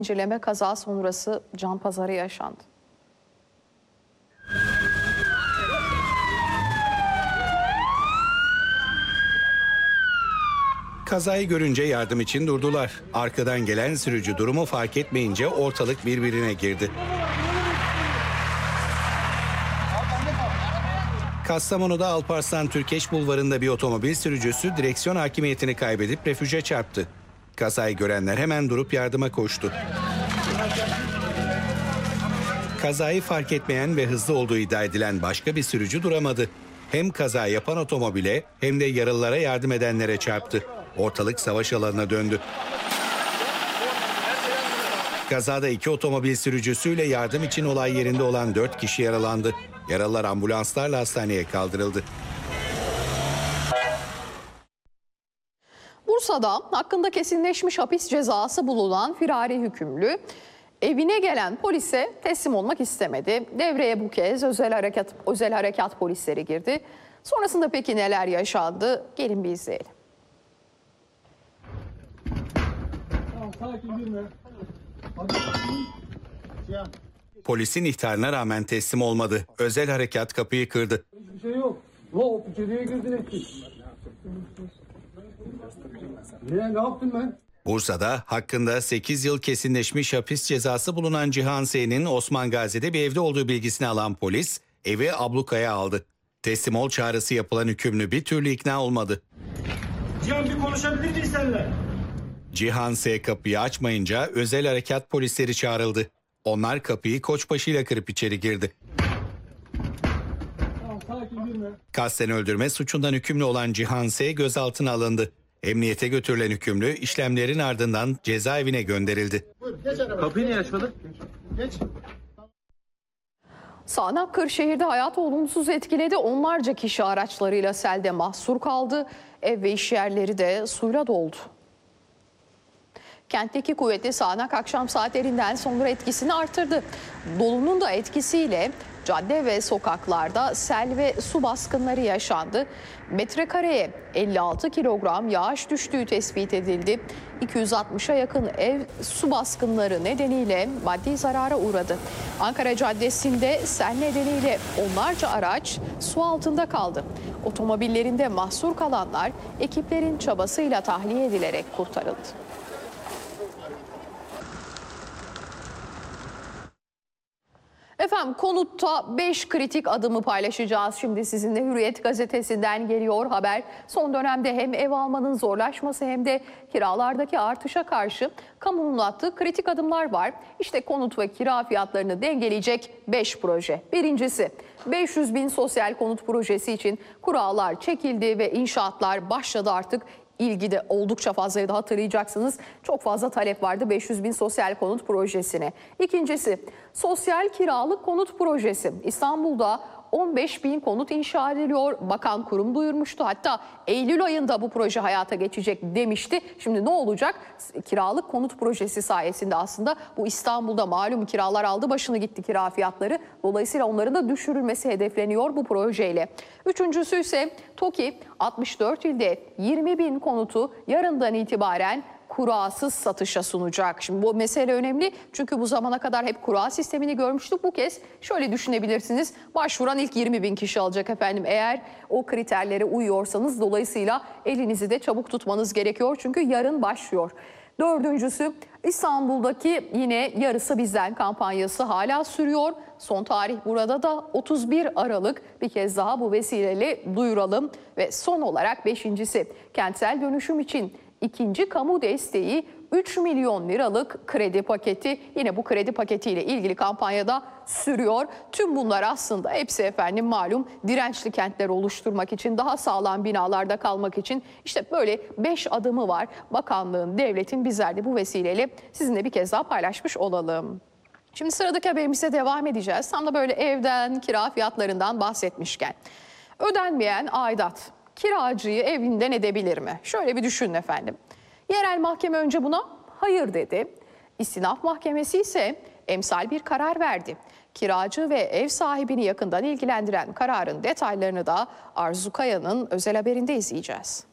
İnceleme kaza sonrası can pazarı yaşandı. Kazayı görünce yardım için durdular. Arkadan gelen sürücü durumu fark etmeyince ortalık birbirine girdi. Kastamonu'da Alparslan Türkeş Bulvarı'nda bir otomobil sürücüsü direksiyon hakimiyetini kaybedip refüje çarptı. Kazayı görenler hemen durup yardıma koştu. Kazayı fark etmeyen ve hızlı olduğu iddia edilen başka bir sürücü duramadı. Hem kaza yapan otomobile hem de yaralılara yardım edenlere çarptı. Ortalık savaş alanına döndü. Kazada 2 otomobil sürücüsüyle yardım için olay yerinde olan 4 kişi yaralandı. Yaralılar ambulanslarla hastaneye kaldırıldı. Bursa'da hakkında kesinleşmiş hapis cezası bulunan firari hükümlü evine gelen polise teslim olmak istemedi. Devreye bu kez özel harekat polisleri girdi. Sonrasında peki neler yaşandı? Gelin bir izleyelim. Polisin ihtarına rağmen teslim olmadı. Özel harekat kapıyı kırdı. Hiçbir şey yok. Yok, içeriye girdin ettin. Ne yaptım ben? Bursa'da hakkında 8 yıl kesinleşmiş hapis cezası bulunan Cihan S.'nin Osman Gazi'de bir evde olduğu bilgisini alan polis evi ablukaya aldı. Teslim ol çağrısı yapılan hükümlü bir türlü ikna olmadı. Cihan, bir konuşabilir miyiz seninle? Cihan S. kapıyı açmayınca özel harekat polisleri çağrıldı. Onlar kapıyı koçbaşıyla kırıp içeri girdi. Kasten öldürme suçundan hükümlü olan Cihan S. gözaltına alındı. Emniyete götürülen hükümlü işlemlerin ardından cezaevine gönderildi. Kapıyı niye açmadın? Geç. Sağnak Kırşehir'de hayatı olumsuz etkiledi. Onlarca kişi araçlarıyla selde mahsur kaldı. Ev ve iş yerleri de suyla doldu. Kentteki kuvvetli sağanak akşam saatlerinden sonra etkisini artırdı. Dolunun da etkisiyle cadde ve sokaklarda sel ve su baskınları yaşandı. Metrekareye 56 kilogram yağış düştüğü tespit edildi. 260'a yakın ev su baskınları nedeniyle maddi zarara uğradı. Ankara Caddesi'nde sel nedeniyle onlarca araç su altında kaldı. Otomobillerinde mahsur kalanlar ekiplerin çabasıyla tahliye edilerek kurtarıldı. Efendim, konutta 5 kritik adımı paylaşacağız. Şimdi sizinle Hürriyet gazetesinden geliyor haber. Son dönemde hem ev almanın zorlaşması hem de kiralardaki artışa karşı kamunun attığı kritik adımlar var. İşte konut ve kira fiyatlarını dengeleyecek 5 proje. Birincisi, 500 bin sosyal konut projesi için kurallar çekildi ve inşaatlar başladı artık. İlgi de oldukça fazlaydı, hatırlayacaksınız. Çok fazla talep vardı 500 bin sosyal konut projesine. İkincisi, sosyal kiralık konut projesi. İstanbul'da 15 bin konut inşa ediliyor. Bakan kurum duyurmuştu. Hatta Eylül ayında bu proje hayata geçecek demişti. Şimdi ne olacak? Kiralık konut projesi sayesinde aslında bu İstanbul'da malum kiralar aldı başını gitti, kira fiyatları. Dolayısıyla onların da düşürülmesi hedefleniyor bu projeyle. Üçüncüsü ise TOKİ 64 ilde 20 bin konutu yarından itibaren kurasız satışa sunacak. Şimdi bu mesele önemli çünkü bu zamana kadar hep kura sistemini görmüştük. Bu kez şöyle düşünebilirsiniz. Başvuran ilk 20 bin kişi alacak efendim. Eğer o kriterlere uyuyorsanız dolayısıyla elinizi de çabuk tutmanız gerekiyor. Çünkü yarın başlıyor. Dördüncüsü, İstanbul'daki yine yarısı bizden kampanyası hala sürüyor. Son tarih burada da 31 Aralık. Bir kez daha bu vesileyle duyuralım. Ve son olarak beşincisi, kentsel dönüşüm için İkinci kamu desteği 3 milyon liralık kredi paketi. Yine bu kredi paketiyle ilgili kampanyada sürüyor. Tüm bunlar aslında hepsi efendim malum dirençli kentler oluşturmak için, daha sağlam binalarda kalmak için. İşte böyle 5 adımı var. Bakanlığın, devletin, bizler de bu vesileyle sizinle bir kez daha paylaşmış olalım. Şimdi sıradaki haberimize devam edeceğiz. Tam da böyle evden, kira fiyatlarından bahsetmişken. Ödenmeyen aidat kiracıyı evinden edebilir mi? Şöyle bir düşünün efendim. Yerel mahkeme önce buna hayır dedi. İstinaf Mahkemesi ise emsal bir karar verdi. Kiracı ve ev sahibini yakından ilgilendiren kararın detaylarını da Arzu Kaya'nın özel haberinde izleyeceğiz.